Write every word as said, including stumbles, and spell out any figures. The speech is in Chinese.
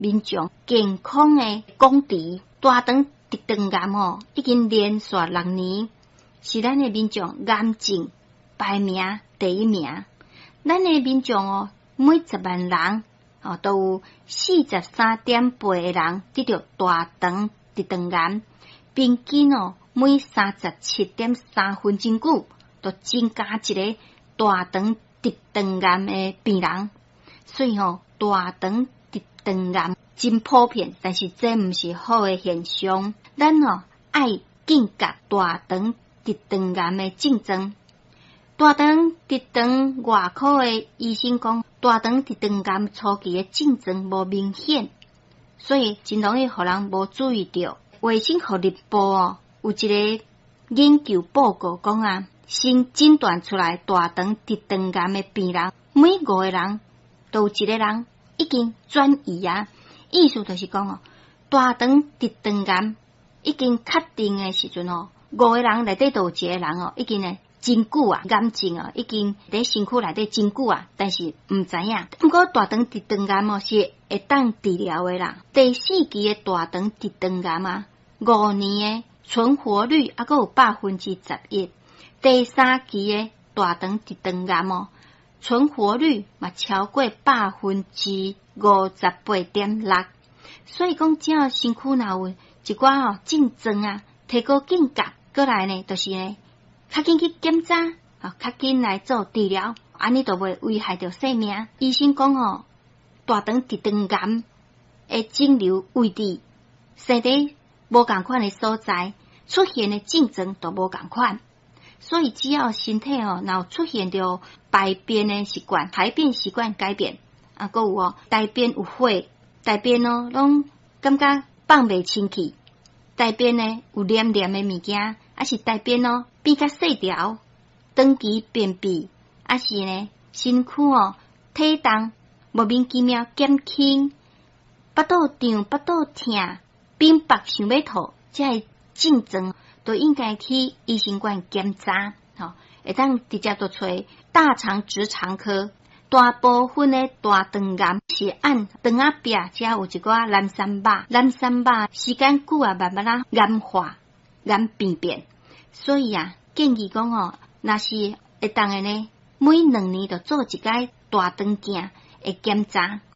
民众健康的讲治，大肠直肠癌哦，已经连续六年是咱的民众癌症排名第一名。咱的民众哦，每十万人哦都有四十三点八个人得到大肠直肠癌，平均哦每三十七点三分钟久都增加一个大肠直肠癌的病人。所以吼，大肠直肠癌真普遍，但是这毋是好的现象。咱吼爱警觉大肠直肠癌的竞争。大肠直肠外科的医生讲，大肠直肠癌初期的竞争无明显，所以真容易互人无注意到。卫生福利部哦有一个研究报告讲啊，新诊断出来大肠直肠癌的病人，每五个人都有一个人已经转移啊。意思就是讲哦，大肠直肠癌已经确定的时阵哦，五个人内底都有一个人哦，已经呢真久啊，癌症哦已经在身躯内底真久啊，但是唔知影。不过大肠直肠癌哦是会当治疗的啦。第四期的大肠直肠癌啊，五年的存活率啊，还有百分之十一。第三期的大肠直肠癌哦，存活率嘛超过百分之五十八点六。所以讲，只要身躯若有一寡哦竞争啊，提高警觉，过来呢，就是呢。较紧去检查，啊，较紧来做治疗，安尼就袂危害到生命。医生讲哦，大肠直肠癌的肿瘤位置，身体无共款的所在，出现的症状都无共款。所以只要身体哦，若有出现着排便的习惯、排便习惯改变，啊，还有哦，大便有血，大便哦，拢感觉放袂清气，大便呢有黏黏的物件。还是大便哦变较细条，长期便秘，还是呢身躯哦体重莫名其妙减轻，腹肚胀、腹肚痛、便白想要吐，这些症状都应该去医生馆检查，吼、哦，会当直接就找大肠直肠科。大部分的大肠癌是按肠仔壁才有一寡蓝三巴，蓝三巴时间久啊，慢慢啊癌化、癌病变。所以啊，建议讲哦，若是会当的呢，每两年就做一摆大肠镜的检查。